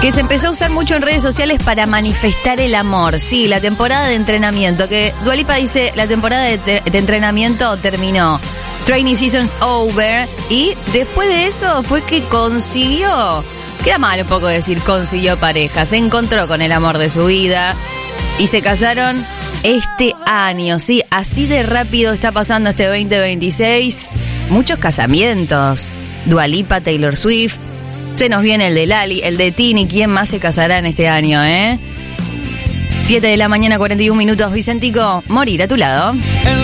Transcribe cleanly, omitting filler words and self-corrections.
Que se empezó a usar mucho en redes sociales para manifestar el amor. Sí, la temporada de entrenamiento. Que Dua Lipa dice, la temporada de entrenamiento terminó. Training season's over. Y después de eso fue que consiguió... Queda mal un poco decir consiguió pareja. Se encontró con el amor de su vida. Y se casaron este año. Sí, así de rápido está pasando este 2026. Muchos casamientos. Dua Lipa, Taylor Swift. Se nos viene el de Lali, el de Tini. ¿Quién más se casará en este año, 7 de la mañana, 41 minutos. Vicentico, morir a tu lado.